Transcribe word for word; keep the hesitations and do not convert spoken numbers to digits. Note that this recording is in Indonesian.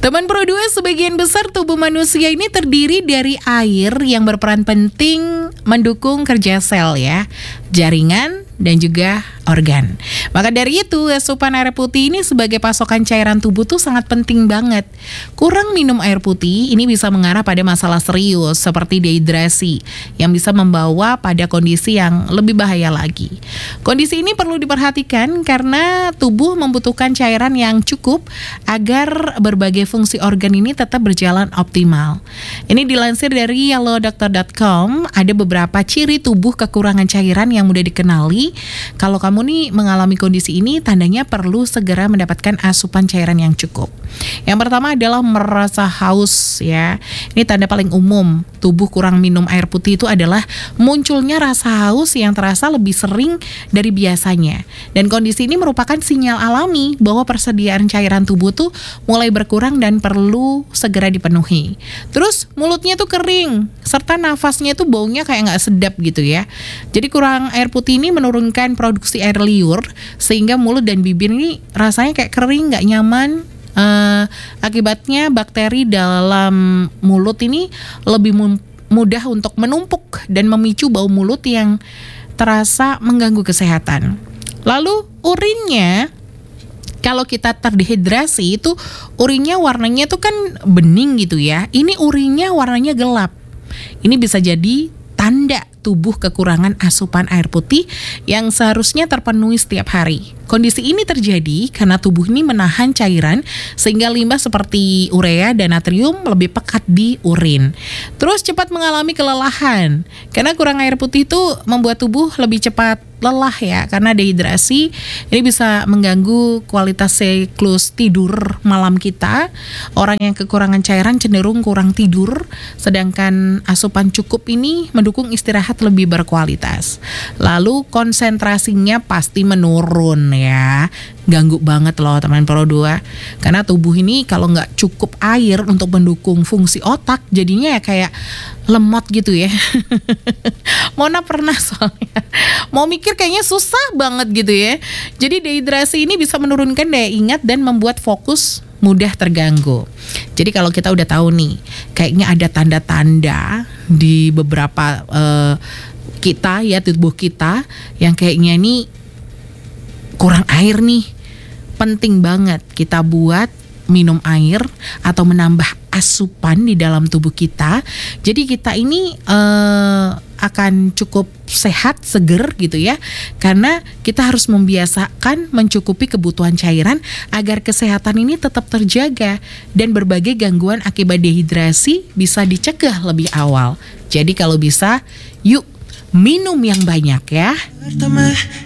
Teman Pro dua, sebagian besar tubuh manusia ini terdiri dari air yang berperan penting mendukung kerja sel ya, jaringan dan juga organ. Maka dari itu, asupan air putih ini sebagai pasokan cairan tubuh tuh sangat penting banget. Kurang minum air putih ini bisa mengarah pada masalah serius seperti dehidrasi yang bisa membawa pada kondisi yang lebih bahaya lagi. Kondisi ini perlu diperhatikan karena tubuh membutuhkan cairan yang cukup agar berbagai fungsi organ ini tetap berjalan optimal. Ini dilansir dari yellow doctor dot com, ada beberapa ciri tubuh kekurangan cairan yang mudah dikenali. Kalau kamu nih mengalami kondisi ini, tandanya perlu segera mendapatkan asupan cairan yang cukup. Yang pertama adalah merasa haus ya. Ini tanda paling umum tubuh kurang minum air putih itu adalah munculnya rasa haus yang terasa lebih sering dari biasanya. Dan kondisi ini merupakan sinyal alami bahwa persediaan cairan tubuh tuh mulai berkurang dan perlu segera dipenuhi. Terus mulutnya tuh kering serta nafasnya tuh baunya kayak nggak sedap gitu ya. Jadi kurang air putih ini menurunkan produksi air liur sehingga mulut dan bibir ini rasanya kayak kering, nggak nyaman. Uh, akibatnya bakteri dalam mulut ini lebih mudah untuk menumpuk dan memicu bau mulut yang terasa mengganggu kesehatan. Lalu urinnya, kalau kita terdehidrasi itu urinnya warnanya tuh kan bening gitu ya. Ini urinnya warnanya gelap. Ini bisa jadi tanda tubuh kekurangan asupan air putih yang seharusnya terpenuhi setiap hari. Kondisi ini terjadi karena tubuh ini menahan cairan sehingga limbah seperti urea dan natrium lebih pekat di urin. Terus cepat mengalami kelelahan karena kurang air putih itu membuat tubuh lebih cepat lelah ya, karena dehidrasi ini bisa mengganggu kualitas siklus tidur malam kita. Orang yang kekurangan cairan cenderung kurang tidur, sedangkan asupan cukup ini mendukung istirahat lebih berkualitas. Lalu konsentrasinya pasti menurun ya. Ganggu banget loh teman Pro dua, karena tubuh ini kalau nggak cukup air untuk mendukung fungsi otak, jadinya ya kayak lemot gitu ya. Mona pernah soalnya mau mikir kayaknya susah banget gitu ya. Jadi dehidrasi ini bisa menurunkan daya ingat dan membuat fokus mudah terganggu. Jadi kalau kita udah tahu nih, kayaknya ada tanda-tanda di beberapa uh, kita ya, tubuh kita yang kayaknya ini kurang air nih, penting banget kita buat minum air atau menambah asupan di dalam tubuh kita. Jadi kita ini uh, akan cukup sehat, seger gitu ya. Karena kita harus membiasakan mencukupi kebutuhan cairan agar kesehatan ini tetap terjaga dan berbagai gangguan akibat dehidrasi bisa dicegah lebih awal. Jadi kalau bisa, yuk minum yang banyak ya.